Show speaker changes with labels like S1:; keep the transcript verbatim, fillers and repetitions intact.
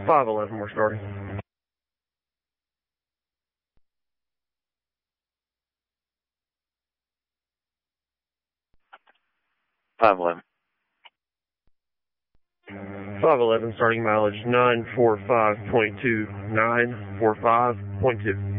S1: five eleven, we're starting.
S2: five eleven.
S1: five eleven, starting mileage nine four five point two, nine four five point two.